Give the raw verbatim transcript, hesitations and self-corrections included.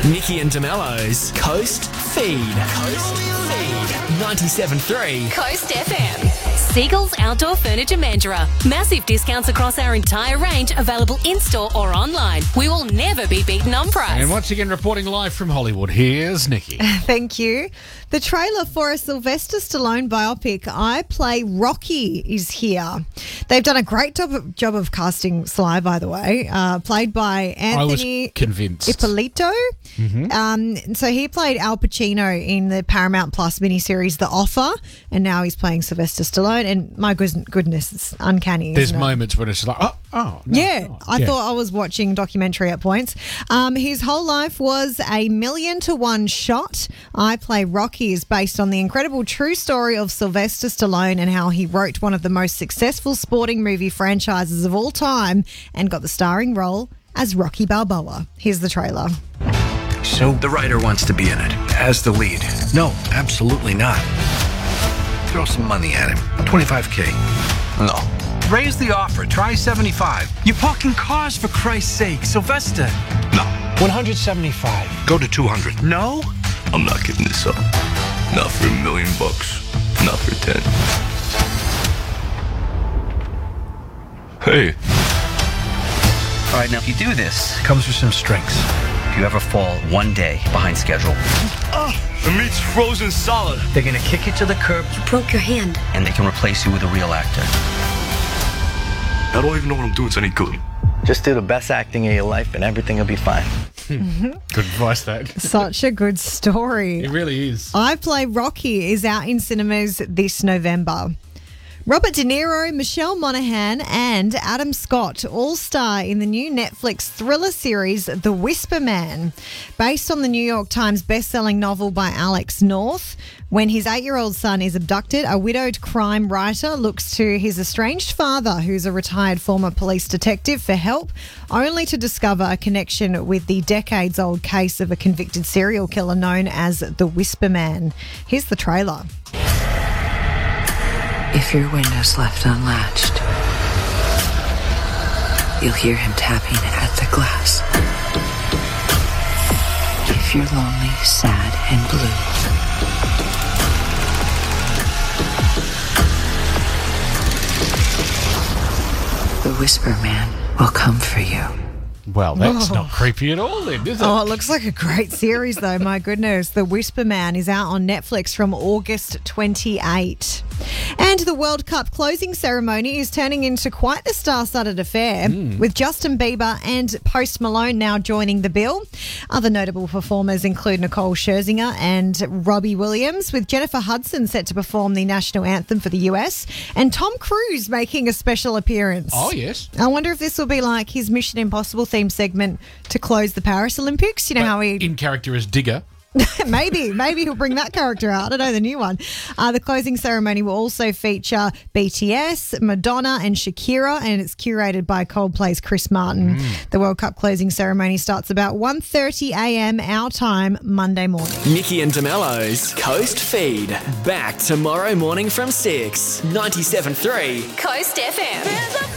Nikki and DeMello's Coast Feed. Coast Feed. ninety-seven point three. Coast F M. Seagulls Outdoor Furniture Mandurah. Massive discounts across our entire range, available in-store or online. We will never be beaten on price. And once again, reporting live from Hollywood, here's Nikki. Thank you. The trailer for a Sylvester Stallone biopic, I Play Rocky, is here. They've done a great job of, job of casting Sly, by the way, uh, played by Anthony I was convinced. Ippolito. Mm-hmm. Um, so he played Al Pacino in the Paramount Plus miniseries The Offer, and now he's playing Sylvester Stallone. And my good- goodness, it's uncanny. There's isn't it? moments when it's like, oh, oh. No, Yeah, oh, I yeah. thought I was watching a documentary at points. Um, his whole life was a million to one shot. I Play Rocky is based on the incredible true story of Sylvester Stallone and how he wrote one of the most successful sporting movie franchises of all time and got the starring role as Rocky Balboa. Here's the trailer. So the writer wants to be in it as the lead. No, absolutely not. Throw some money at him. twenty-five K. No. Raise the offer. Try seventy-five. You're parking cars, for Christ's sake. Sylvester. No. one hundred seventy-five. Go to two hundred. No? I'm not giving this up. Not for a million bucks. Not for ten. Hey. All right, now if you do this, it comes with some strings. If you ever fall one day behind schedule, Ah, the meat's frozen solid. they're gonna kick you to the curb You broke your hand. and they can replace you with a real actor. I don't even know what I'm doing. It's any good. Just do the best acting of your life and everything will be fine. Good advice, that. Such a good story. It really is. I Play Rocky is out in cinemas this November. Robert De Niro, Michelle Monaghan and Adam Scott all star in the new Netflix thriller series The Whisper Man. Based on the New York Times best-selling novel by Alex North, when his eight-year-old son is abducted, a widowed crime writer looks to his estranged father, who's a retired former police detective, for help, only to discover a connection with the decades-old case of a convicted serial killer known as The Whisper Man. Here's the trailer. If your window's left unlatched, you'll hear him tapping at the glass. If you're lonely, sad, and blue, the Whisper Man will come for you. Well, that's Oh. not creepy at all then, is it? Oh, it looks like a great series, though. My goodness. The Whisper Man is out on Netflix from August twenty-eighth. And the World Cup closing ceremony is turning into quite the star-studded affair, with Justin Bieber and Post Malone now joining the bill. Other notable performers include Nicole Scherzinger and Robbie Williams, with Jennifer Hudson set to perform the national anthem for the U S, and Tom Cruise making a special appearance. Oh, yes. I wonder if this will be like his Mission Impossible theme segment to close the Paris Olympics. You know how he... In character as Digger. maybe, maybe he'll bring that character out. I don't know the new one. Uh, the closing ceremony will also feature B T S, Madonna and Shakira, and it's curated by Coldplay's Chris Martin. The World Cup closing ceremony starts about one thirty a.m. our time, Monday morning. Nikki and DeMello's Coast Feed. Back tomorrow morning from six. ninety-seven point three. Coast F M.